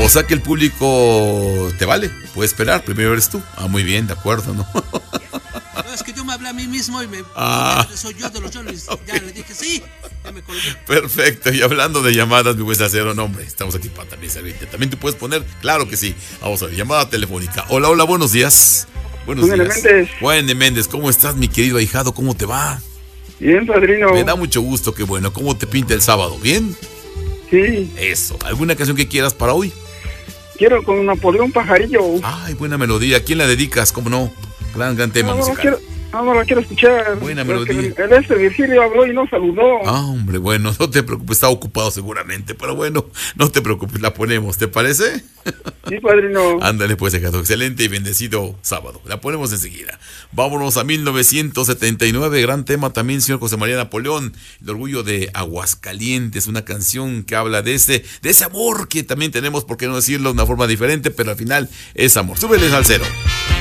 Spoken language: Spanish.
O sea que el público te vale, puede esperar, primero eres tú. Muy bien, de acuerdo, ¿no? No, es que yo me hablé a mí mismo y soy yo de los Johnny's. Okay. Ya le dije sí, ya me colgué. Perfecto, y hablando de llamadas, mi buen Acero, no, hombre, estamos aquí para también servirte. También tú puedes poner, claro que sí. Vamos a ver, llamada telefónica. Hola, hola, buenos días. Buenos días. Méndez. Juan de Méndez, ¿cómo estás, mi querido ahijado? ¿Cómo te va? Bien, padrino. Me da mucho gusto, qué bueno. ¿Cómo te pinta el sábado? ¿Bien? Sí. Eso. ¿Alguna canción que quieras para hoy? Quiero con Napoleón Pajarillo. Ay, buena melodía. ¿A quién la dedicas? ¿Cómo no? Gran tema musical. No la quiero escuchar. Buena melodía. El Virgilio habló y no saludó. Hombre, bueno, no te preocupes, está ocupado seguramente, pero bueno, no te preocupes, la ponemos, ¿te parece? Sí, padrino. Ándale pues, hijado, excelente y bendecido sábado, la ponemos enseguida. Vámonos a 1979, gran tema también, señor José María Napoleón, el orgullo de Aguascalientes, una canción que habla de ese amor que también tenemos, por qué no decirlo de una forma diferente, pero al final es amor. Súbeles al cero.